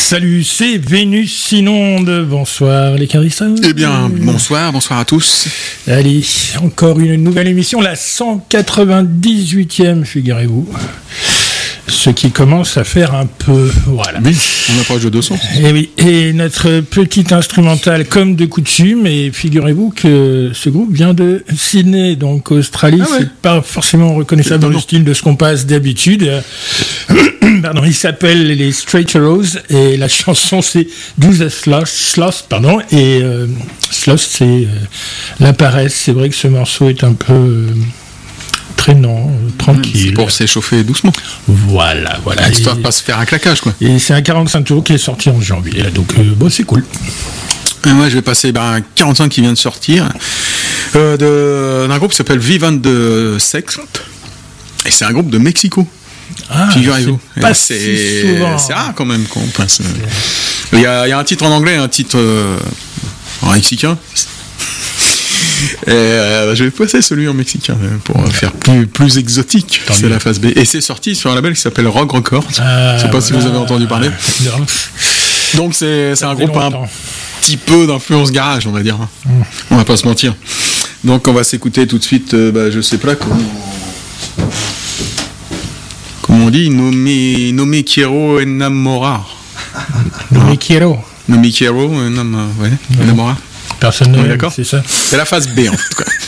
Salut, c'est Vénus Inonde. Bonsoir les carisseurs. Eh bien, bonsoir à tous. Allez, encore une nouvelle émission, la 198e, figurez-vous. Ce qui commence à faire un peu... Voilà. Oui, on approche de 200. Et oui, et notre petit instrumental comme de coutume, et figurez-vous que ce groupe vient de Sydney, donc Australie, Ah ouais. c'est pas forcément reconnaissable dans le style de ce qu'on passe d'habitude. Pardon, il s'appelle les Straight Arrows, et la chanson c'est Do the Sloth, pardon, et Sloth c'est la paresse. C'est vrai que ce morceau est un peu... traînant, tranquille. C'est pour s'échauffer doucement. Voilà. Histoire de pas se faire un claquage, quoi. Et c'est un 45 tours qui est sorti en janvier, donc bon, c'est cool. Et moi, je vais passer un 45 qui vient de sortir, d'un groupe qui s'appelle Vivant de Sex. Et c'est un groupe de Mexico. Ah, figurez-vous. c'est pas si souvent. C'est rare quand même qu'on passe. Il y a un titre en anglais, un titre en mexicain. Et je vais passer celui en mexicain pour faire plus exotique. Tant c'est mieux. la phase B. Et c'est sorti sur un label qui s'appelle Rock Records. Je sais pas si vous avez entendu parler. Donc c'est un groupe longtemps. un petit peu d'influence garage, on va dire. On va pas se mentir. Donc on va s'écouter tout de suite, je sais pas comment on dit, No me quiero enamorar. No me quiero. No me quiero enamorar. Personne ne Oui, d'accord. c'est ça. C'est la phase B en tout cas.